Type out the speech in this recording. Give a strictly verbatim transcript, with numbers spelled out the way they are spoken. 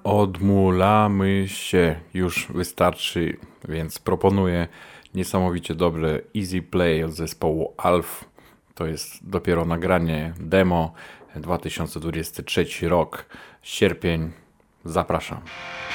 Odmulamy się, już wystarczy, więc proponuję niesamowicie dobre Easy Play od zespołu Alf. To jest dopiero nagranie demo, dwa tysiące dwudziesty trzeci rok, sierpień. Zapraszam.